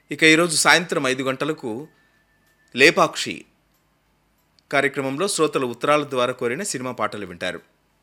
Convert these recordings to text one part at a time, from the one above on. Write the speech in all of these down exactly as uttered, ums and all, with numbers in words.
ఇక ఈరోజు సాయంత్రం ఐదు గంటలకు లేపాక్షి కార్యక్రమంలో శ్రోతలు ఉత్తరాల ద్వారా కోరిన సినిమా పాటలు వింటారు.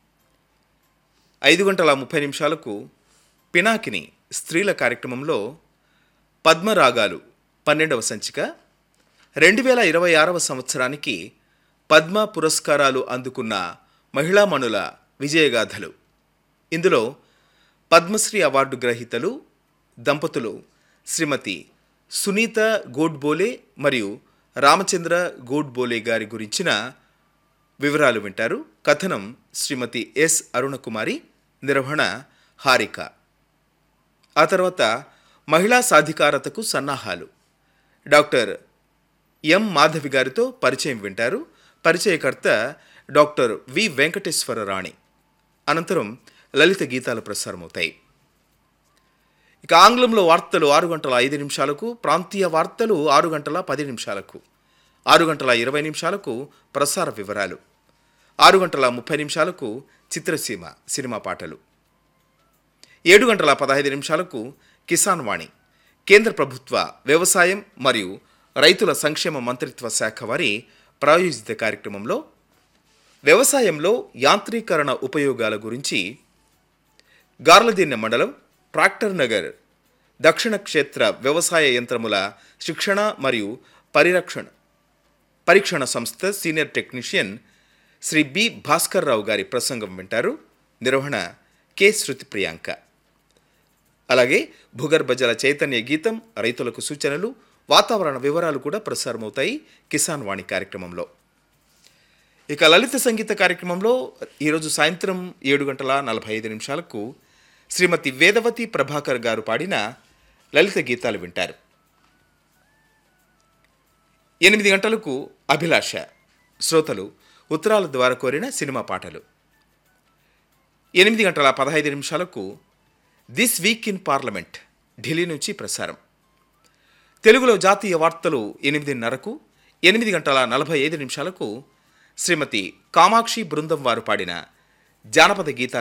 ఐదు గంటల ముప్పై నిమిషాలకు పినాకిని స్త్రీల కార్యక్రమంలో పద్మరాగాలు పన్నెండవ సంచిక రెండు వేల ఇరవై ఆరవ సంవత్సరానికి పద్మ పురస్కారాలు అందుకున్న మహిళామణుల విజయగాథలు. ఇందులో పద్మశ్రీ అవార్డు గ్రహీతలు దంపతులు శ్రీమతి సునీత గోడ్బోలే మరియు రామచంద్ర గోడ్బోలే గారి గురించిన వివరాలు వింటారు. కథనం శ్రీమతి ఎస్ అరుణకుమారి, నిర్వహణ హారిక. ఆ తర్వాత మహిళా సాధికారతకు సన్నాహాలు డాక్టర్ ఎం మాధవి గారితో పరిచయం వింటారు. పరిచయకర్త డాక్టర్ వి వెంకటేశ్వర రాణి. అనంతరం లలిత గీతాలు ప్రసారమవుతాయి. ఇక ఆంగ్లంలో వార్తలు ఆరు గంటల ఐదు నిమిషాలకు, ప్రాంతీయ వార్తలు ఆరు గంటల పది నిమిషాలకు, ఆరు గంటల ఇరవై నిమిషాలకు ప్రసార వివరాలు, ఆరు గంటల ముప్పై నిమిషాలకు చిత్రసీమ సినిమా పాటలు, ఏడు గంటల పదహైదు నిమిషాలకు కిసాన్ వాణి కేంద్ర ప్రభుత్వ వ్యవసాయం మరియు రైతుల సంక్షేమ మంత్రిత్వ శాఖ వారి ప్రాయోజిత కార్యక్రమంలో వ్యవసాయంలో యాంత్రీకరణ ఉపయోగాల గురించి గార్లదిన్నె మండలం ట్రాక్టర్ నగర్ దక్షిణ క్షేత్ర వ్యవసాయ యంత్రముల శిక్షణ మరియు పరిరక్షణ పరీక్షణ సంస్థ senior technician Shri B Bhaskar Rao గారి ప్రసంగం వింటారు. నిర్వహణ కె శృతి ప్రియాంక. అలాగే భూగర్భ జల చైతన్య గీతం, రైతులకు సూచనలు, వాతావరణ వివరాలు కూడా ప్రసారమవుతాయి కిసాన్ వాణి కార్యక్రమంలో. ఇక లలిత సంగీత కార్యక్రమంలో ఈరోజు సాయంత్రం ఏడు గంటల నలభై ఐదు నిమిషాలకు శ్రీమతి వేదవతి ప్రభాకర్ గారు పాడిన లలిత గీతాలు వింటారు. ఎనిమిది గంటలకు అభిలాష, శ్రోతలు ఉత్తరాల ద్వారా కోరిన సినిమా పాటలు. ఎనిమిది గంటల పదహైదు నిమిషాలకు this week in parliament Delhi నుంచి ప్రసారం. తెలుగులో జాతీయ వార్తలు ఎనిమిదిన్నరకు, ఎనిమిది గంటల నలభై ఐదు నిమిషాలకు శ్రీమతి కామాక్షి బృందం వారు పాడిన జానపద గీతాలు